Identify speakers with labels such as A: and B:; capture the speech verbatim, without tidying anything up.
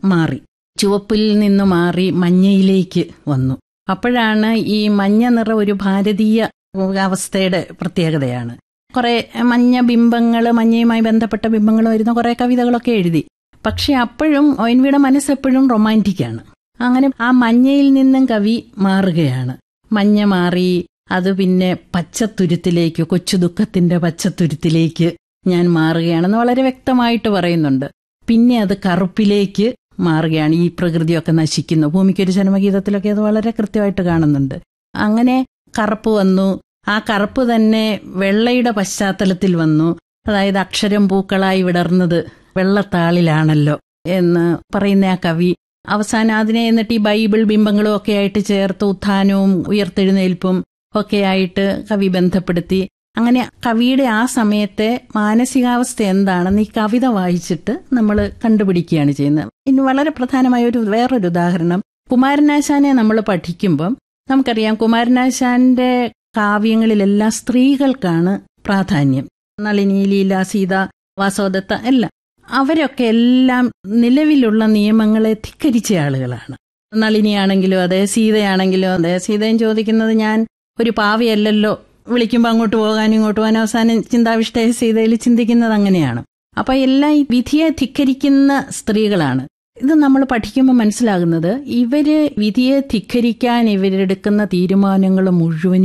A: മാറി. ചുവപ്പിൽ നിന്ന് മാറി മഞ്ഞയിലേക്ക് വന്നു. അപ്പോഴാണ് ഈ മഞ്ഞ നിറം ഒരു ഭാരതീയ അവസ്ഥയുടെ പ്രത്യേകതയാണ്. കുറെ മഞ്ഞ ബിംബങ്ങള്, മഞ്ഞയുമായി ബന്ധപ്പെട്ട ബിംബങ്ങൾ വരുന്ന കുറെ കവിതകളൊക്കെ എഴുതി. പക്ഷെ അപ്പോഴും ഒ എൻ വിയുടെ മനസ്സെപ്പോഴും റൊമാൻറ്റിക്കാണ്. അങ്ങനെ ആ മഞ്ഞയിൽ നിന്നും കവി മാറുകയാണ്. മഞ്ഞ മാറി, അത് പിന്നെ പച്ചത്തുരുത്തിലേക്ക്, കൊച്ചു ദുഃഖത്തിന്റെ പച്ചത്തുരുത്തിലേക്ക് ഞാൻ മാറുകയാണെന്ന് വളരെ വ്യക്തമായിട്ട് പറയുന്നുണ്ട്. പിന്നെ അത് കറുപ്പിലേക്ക് മാറുകയാണ്. ഈ പ്രകൃതിയൊക്കെ നശിക്കുന്നു. ഭൂമിക്കൊരു ജന്മഗീതത്തിലൊക്കെ അത് വളരെ കൃത്യമായിട്ട് കാണുന്നുണ്ട്. അങ്ങനെ കറുപ്പ് വന്നു. ആ കറുപ്പ് തന്നെ വെള്ളയുടെ പശ്ചാത്തലത്തിൽ വന്നു. അതായത് അക്ഷരം പൂക്കളായി വിടർന്നത് വെള്ളത്താളിലാണല്ലോ എന്ന് പറയുന്ന ആ കവി അവസാനം അതിനെ എന്നിട്ട് ഈ ബൈബിൾ ബിംബങ്ങളും ഒക്കെ ആയിട്ട് ചേർത്ത് ഉത്ഥാനവും ഉയർത്തെഴുന്നേൽപ്പും ഒക്കെ ആയിട്ട് കവി ബന്ധപ്പെടുത്തി. അങ്ങനെ കവിയുടെ ആ സമയത്തെ മാനസികാവസ്ഥ എന്താണെന്ന് ഈ കവിത വായിച്ചിട്ട് നമ്മൾ കണ്ടുപിടിക്കുകയാണ് ചെയ്യുന്നത്. ഇനി വളരെ പ്രധാനമായ ഒരു വേറൊരു ഉദാഹരണം, കുമാരനാശാനെ നമ്മൾ പഠിക്കുമ്പം നമുക്കറിയാം കുമാരനാശാന്റെ കാവ്യങ്ങളിലെല്ലാം സ്ത്രീകൾക്കാണ് പ്രാധാന്യം. നളിനി, ലീല, സീത, വാസവദത്ത എല്ലാം അവരൊക്കെ എല്ലാം നിലവിലുള്ള നിയമങ്ങളെ ധിക്കരിച്ച ആളുകളാണ്. നളിനിയാണെങ്കിലും അതെ, സീതയാണെങ്കിലും അതെ. സീതയും ചോദിക്കുന്നത് ഞാൻ ഒരു പാവയല്ലല്ലോ, വിളിക്കുമ്പോൾ അങ്ങോട്ട് പോകാനും ഇങ്ങോട്ട് പോകാനും, അവസാനം ചിന്താവിഷ്ടയ സീതയിൽ ചിന്തിക്കുന്നത് അങ്ങനെയാണ്. അപ്പൊ എല്ലാം ഈ വിധിയെ ധിക്കരിക്കുന്ന സ്ത്രീകളാണ്. ഇത് നമ്മൾ പഠിക്കുമ്പോൾ മനസ്സിലാകുന്നത് ഇവര് വിധിയെ ധിക്കരിക്കാൻ ഇവരെടുക്കുന്ന തീരുമാനങ്ങൾ മുഴുവൻ